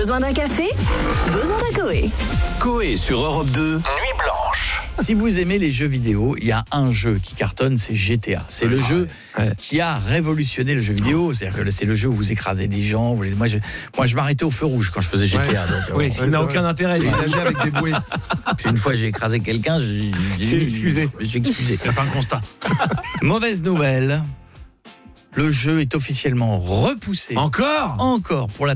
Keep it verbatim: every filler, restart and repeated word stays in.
Besoin d'un café? Besoin d'un Coé. Coé sur Europe deux, Nuit Blanche. Si vous aimez les jeux vidéo, il y a un jeu qui cartonne, c'est G T A. C'est le jeu ouais. qui a révolutionné le jeu vidéo. C'est-à-dire que c'est le jeu où vous écrasez des gens. Vous les... Moi, je, moi, je m'arrêtais au feu rouge quand je faisais G T A. Ouais. Donc, Oui, euh, ça n'a aucun intérêt. Il nageait avec des bouées. puis une fois, j'ai écrasé quelqu'un. J'ai, j'ai, C'est excusé. Je me suis excusé. Il a fait un constat. Mauvaise nouvelle. Le jeu est officiellement repoussé. Encore Encore pour la